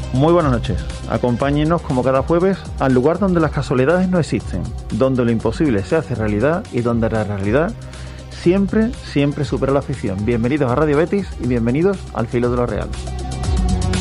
Muy buenas noches. Acompáñenos como cada jueves al lugar donde las casualidades no existen, donde lo imposible se hace realidad y donde la realidad siempre supera la ficción. Bienvenidos a Radio Betis y bienvenidos al Filo de lo Real.